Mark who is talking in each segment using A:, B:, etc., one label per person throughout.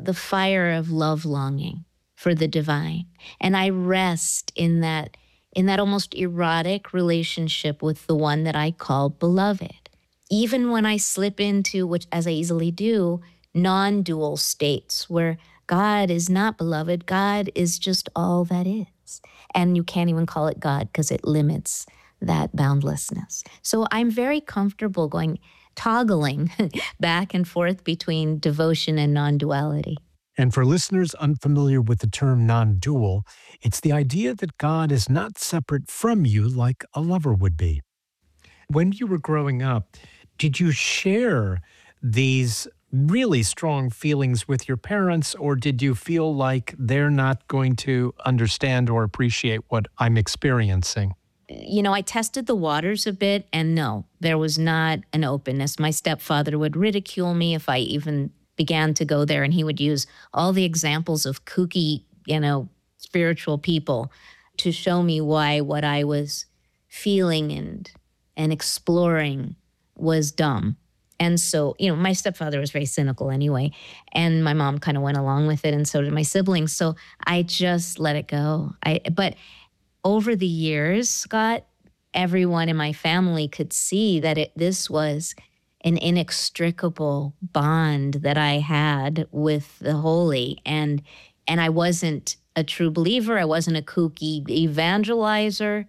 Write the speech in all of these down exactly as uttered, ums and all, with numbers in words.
A: the fire of love longing for the divine. And I rest in that, in that almost erotic relationship with the one that I call beloved. Even when I slip into, which as I easily do, non-dual states where God is not beloved, God is just all that is. And you can't even call it God because it limits that boundlessness. So I'm very comfortable going, toggling back and forth between devotion and non-duality.
B: And for listeners unfamiliar with the term non-dual, it's the idea that God is not separate from you like a lover would be. When you were growing up, did you share these really strong feelings with your parents, or did you feel like they're not going to understand or appreciate what I'm experiencing?
A: You know, I tested the waters a bit, and no, there was not an openness. My stepfather would ridicule me if I even began to go there, and he would use all the examples of kooky, you know, spiritual people to show me why what I was feeling and and exploring was dumb. And so, you know, my stepfather was very cynical anyway, and my mom kind of went along with it, and so did my siblings. So I just let it go. I but over the years, Scott, everyone in my family could see that it, this was an inextricable bond that I had with the holy. And and I wasn't a true believer. I wasn't a kooky evangelizer.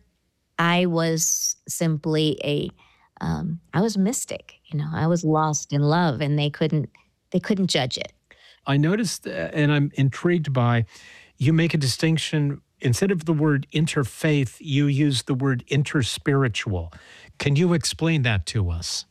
A: I was simply a, um, I was mystic. You know, I was lost in love, and they couldn't, they couldn't judge it.
B: I noticed, uh, and I'm intrigued by, you make a distinction. Instead of the word interfaith, you use the word interspiritual. Can you explain that to us?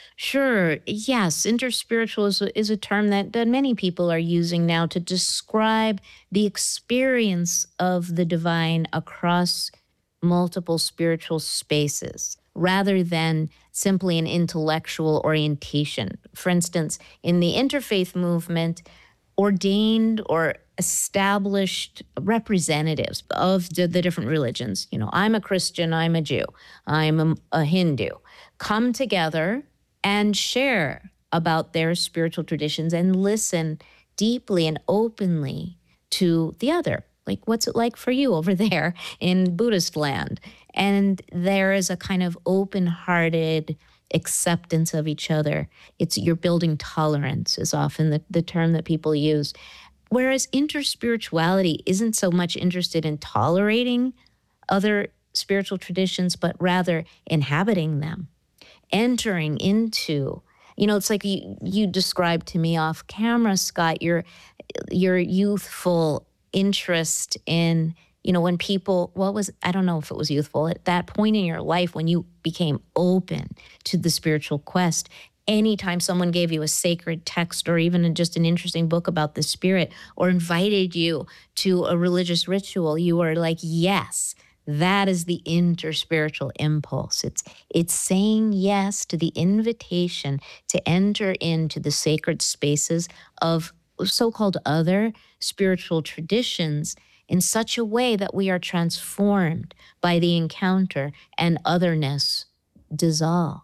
A: Sure. Yes. Interspiritual is a, is a term that, that many people are using now to describe the experience of the divine across multiple spiritual spaces, rather than simply an intellectual orientation. For instance, in the interfaith movement, ordained or established representatives of the, the different religions, you know, I'm a Christian, I'm a Jew, I'm a, a Hindu, come together and share about their spiritual traditions and listen deeply and openly to the other. Like, what's it like for you over there in Buddhist land? And there is a kind of open-hearted acceptance of each other. It's you're building tolerance is often the, the term that people use. Whereas interspirituality isn't so much interested in tolerating other spiritual traditions, but rather inhabiting them, entering into, you know, it's like you, you described to me off camera, Scott, your, your youthful interest in, you know, when people, what was, I don't know if it was youthful, at that point in your life when you became open to the spiritual quest, anytime someone gave you a sacred text or even just an interesting book about the spirit or invited you to a religious ritual, you were like, yes, that is the interspiritual impulse. It's it's saying yes to the invitation to enter into the sacred spaces of so-called other spiritual traditions in such a way that we are transformed by the encounter and otherness dissolves.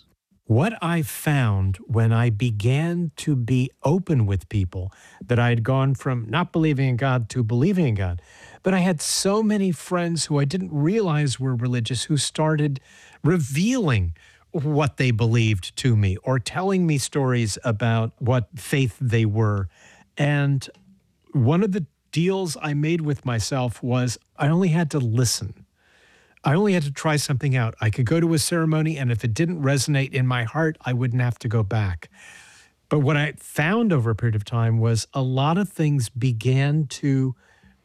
B: What I found when I began to be open with people, that I had gone from not believing in God to believing in God, but I had so many friends who I didn't realize were religious who started revealing what they believed to me or telling me stories about what faith they were. And one of the deals I made with myself was I only had to listen. I only had to try something out. I could go to a ceremony, and if it didn't resonate in my heart, I wouldn't have to go back. But what I found over a period of time was a lot of things began to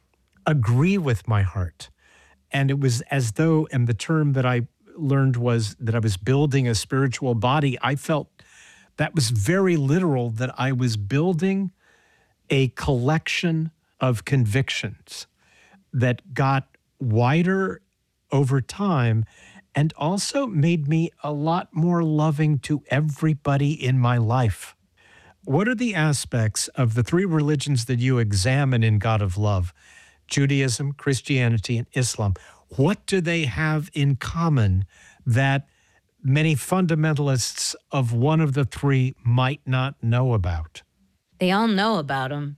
B: agree with my heart. And it was as though, and the term that I learned was that I was building a spiritual body. I felt that was very literal, that I was building a collection of convictions that got wider over time and also made me a lot more loving to everybody in my life. What are the aspects of the three religions that you examine in God of Love, Judaism, Christianity, and Islam? What do they have in common that many fundamentalists of one of the three might not know about?
A: They all know about them.